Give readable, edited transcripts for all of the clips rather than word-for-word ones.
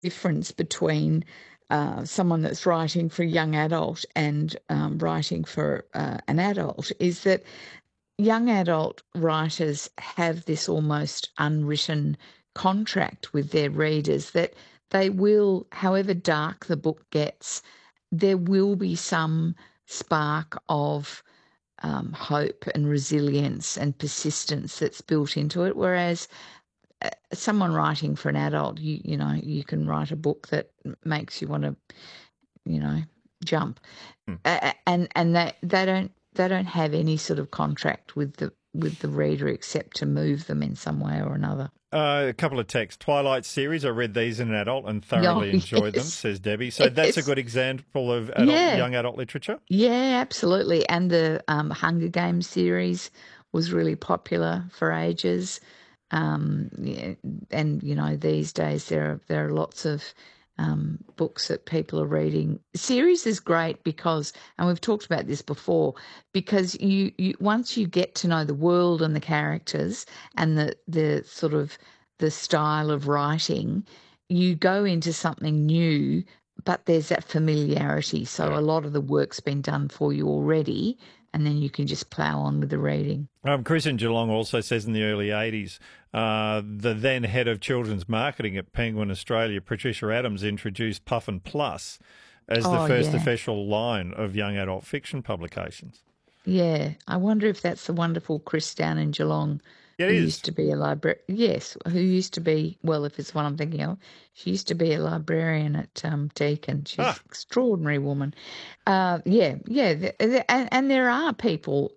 difference between someone that's writing for a young adult and writing for an adult is that young adult writers have this almost unwritten contract with their readers that they will, however dark the book gets, there will be some spark of hope and resilience and persistence that's built into it. Whereas someone writing for an adult, you can write a book that makes you want to, jump, and they don't have any sort of contract with the reader except to move them in some way or another. A couple of texts. Twilight series, I read these in an adult and thoroughly enjoyed them, says Debbie. So that's a good example of young adult literature? Yeah, absolutely. And the Hunger Games series was really popular for ages. And, these days there are lots of books that people are reading. Series is great because, and we've talked about this before, because you once you get to know the world and the characters and the sort of the style of writing, you go into something new, but there's that familiarity. So a lot of the work's been done for you already, and then you can just plough on with the reading. Chris in Geelong also says in the early 80s, the then head of children's marketing at Penguin Australia, Patricia Adams, introduced Puffin Plus as the first official line of young adult fiction publications. Yeah, I wonder if that's the wonderful Chris down in Geelong. It who is. used to be a librarian. Yes, who used to be, well, if it's what I'm thinking of, she used to be a librarian at Deakin. She's an extraordinary woman. And there are people,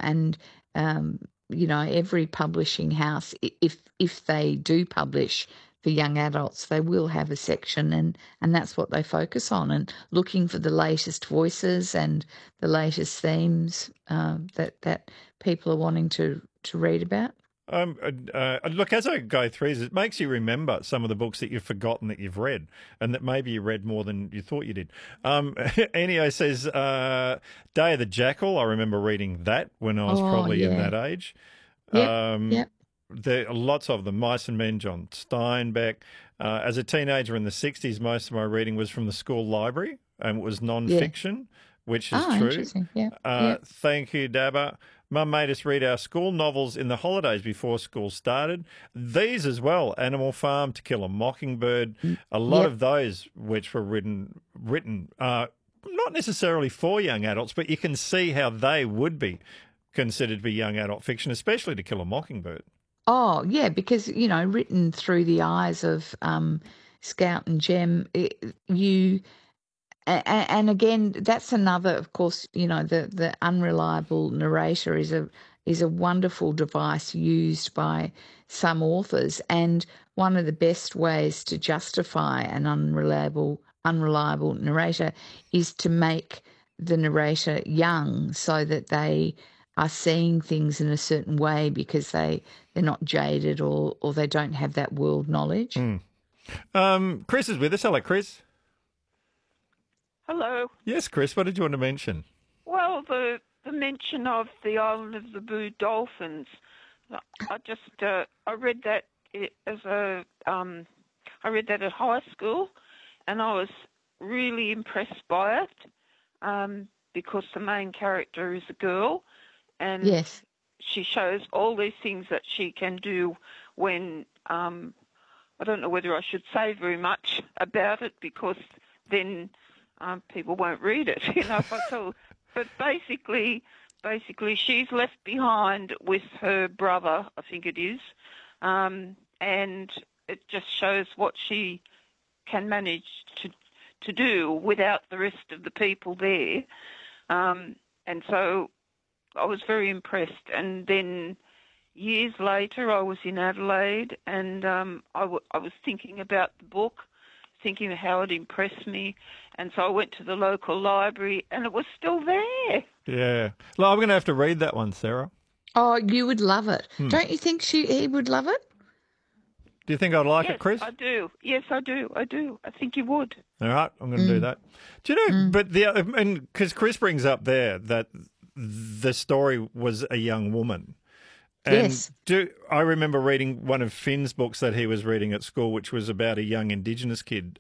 every publishing house, if they do publish for young adults, they will have a section, and that's what they focus on, and looking for the latest voices and the latest themes that people are wanting to read about. Look, as I go through this, it makes you remember some of the books that you've forgotten that you've read and that maybe you read more than you thought you did. Enio says, Day of the Jackal, I remember reading that when I was probably in that age. Yep. There are lots of them, Mice and Men, John Steinbeck. As a teenager in the 60s, most of my reading was from the school library and it was non-fiction, which is true. Interesting. Thank you, Dabba. Mum made us read our school novels in the holidays before school started. These as well, Animal Farm, To Kill a Mockingbird, a lot of those which were written not necessarily for young adults, but you can see how they would be considered to be young adult fiction, especially To Kill a Mockingbird. Oh, yeah, because, written through the eyes of Scout and Jem, and again, that's another, of course, the unreliable narrator is a wonderful device used by some authors, and one of the best ways to justify an unreliable narrator is to make the narrator young so that they are seeing things in a certain way because they're not jaded or they don't have that world knowledge. Chris is with us. Hello, Chris. Hello. Yes, Chris, what did you want to mention? Well, the mention of the Island of the Blue Dolphins. I read that I read that at high school, and I was really impressed by it because the main character is a girl, and she shows all these things that she can do when I don't know whether I should say very much about it because then people won't read it, But basically, she's left behind with her brother, I think it is, and it just shows what she can manage to do without the rest of the people there. And so I was very impressed. And then years later, I was in Adelaide, and I was thinking about the book, thinking of how it impressed me. And so I went to the local library, and it was still there. Yeah. Well, I'm going to have to read that one, Sarah. Oh, you would love it. Don't you think he would love it? Do you think I'd like it, Chris? I do. Yes, I do. I think you would. All right, I'm going to do that. Do you know, but because Chris brings up there that the story was a young woman. And I remember reading one of Finn's books that he was reading at school, which was about a young Indigenous kid,